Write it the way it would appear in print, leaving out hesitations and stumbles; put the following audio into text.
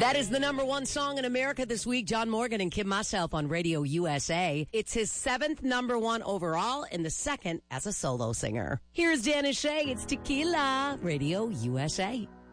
That is the number one song in America this week. John Morgan and Kim Myself on Radio USA. It's his 7th number one overall and the 2nd as a solo singer. Here's Dan Shay. It's Tequila. Radio USA.